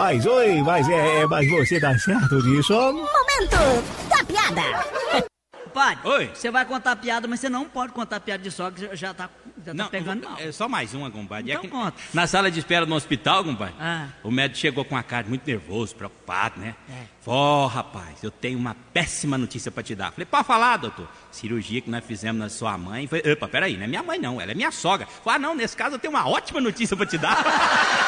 mas mas você tá certo disso? Momento da piada. Padre, Oi. você vai contar piada, mas você não pode contar piada de sogra, que já tá pegando mal. É só mais uma, compadre. Então conta. Na sala de espera do hospital, compadre, Ah. o médico chegou com a cara muito nervoso, preocupado, né? É. Rapaz, eu tenho uma péssima notícia pra te dar. Falei, pode falar, doutor. Cirurgia que nós fizemos na sua mãe. Falei, opa, peraí, não é minha mãe não, ela é minha sogra. Falei, não, nesse caso eu tenho uma ótima notícia pra te dar.